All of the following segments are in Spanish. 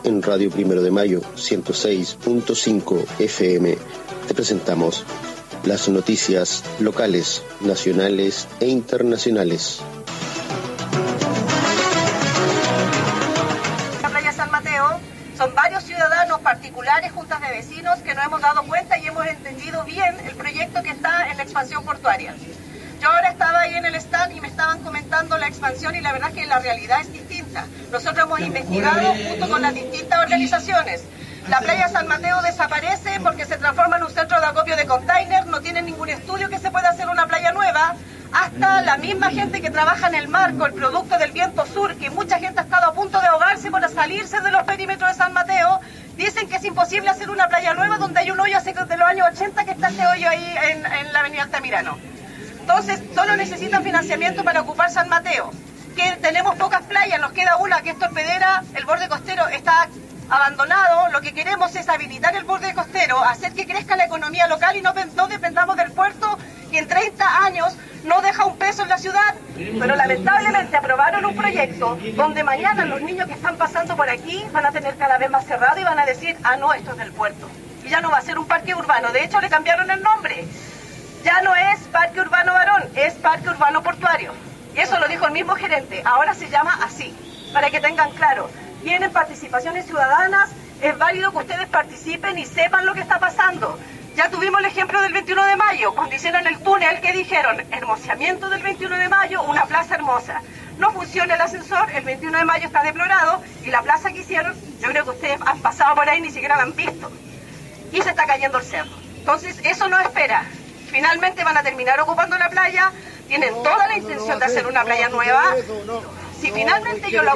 en Radio Primero de Mayo 106.5 FM te presentamos las noticias locales, nacionales e internacionales. La playa San Mateo son varios ciudadanos particulares, juntas de vecinos, que nos hemos dado cuenta y hemos entendido bien el proyecto que está en la expansión portuaria. Yo ahora estaba ahí en el stand y me estaban comentando la expansión y la verdad es que la realidad es distinta. Nosotros hemos investigado junto con las distintas organizaciones. La playa San Mateo desaparece porque se transforma en un centro de acopio de containers, no tiene ningún estudio que se pueda hacer una playa nueva. Hasta la misma gente que trabaja en el mar con el producto del viento sur, que mucha gente ha estado a punto de ahogarse por salirse de los perímetros de San Mateo, dicen que es imposible hacer una playa nueva donde hay un hoyo hace de los años 80 que está ese hoyo ahí en la avenida Altamirano. Entonces, solo necesitan financiamiento para ocupar San Mateo. Que tenemos pocas playas, nos queda una que es Torpedera, el borde costero está abandonado. Lo que queremos es habilitar el borde costero, hacer que crezca la economía local y no dependamos del puerto, que en 30 años no deja un peso en la ciudad. Pero lamentablemente aprobaron un proyecto donde mañana los niños que están pasando por aquí van a tener cada vez más cerrado y van a decir, ah no, esto es del puerto. Y ya no va a ser un parque urbano, de hecho le cambiaron el nombre. Ya no es Parque Urbano Barón, es Parque Urbano Portuario. Y eso lo dijo el mismo gerente, ahora se llama así, para que tengan claro. Tienen participaciones ciudadanas, es válido que ustedes participen y sepan lo que está pasando. Ya tuvimos el ejemplo del 21 de mayo, cuando hicieron el túnel, que dijeron, hermoseamiento del 21 de mayo, una plaza hermosa. No funciona el ascensor, el 21 de mayo está deplorado, y la plaza que hicieron, yo creo que ustedes han pasado por ahí y ni siquiera la han visto. Y se está cayendo el cerro. Entonces, eso no espera. Finalmente van a terminar ocupando la playa, tienen toda la intención de hacer una playa nueva. Si finalmente ellos la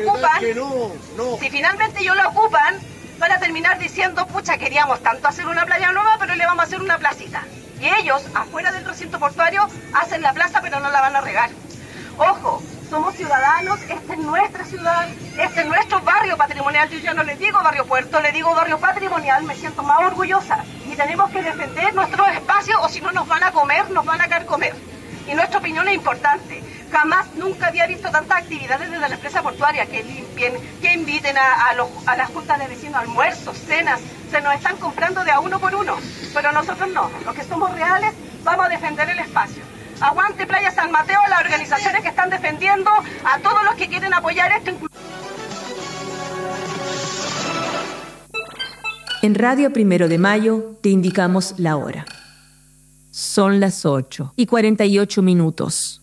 ocupan, van a terminar diciendo, pucha, queríamos tanto hacer una playa nueva, pero le vamos a hacer una placita. Y ellos, afuera del recinto portuario, hacen la plaza, pero no la van a regar. Ojo, somos ciudadanos, esta es nuestra ciudad, este es nuestro barrio patrimonial. Yo ya no les digo barrio puerto, le digo barrio patrimonial, me siento más orgullosa. Y tenemos que defender nuestros espacios o si no nos van a comer, nos van a carcomer. Y nuestra opinión es importante. Jamás, nunca había visto tantas actividades desde la empresa portuaria, que limpien, que inviten a las juntas de vecinos, almuerzos, cenas. Se nos están comprando de a uno por uno, pero nosotros no. Los que somos reales vamos a defender el espacio. Aguante Playa San Mateo, las organizaciones que están defendiendo, a todos los que quieren apoyar esto. En Radio Primero de Mayo te indicamos la hora. Son las 8:48.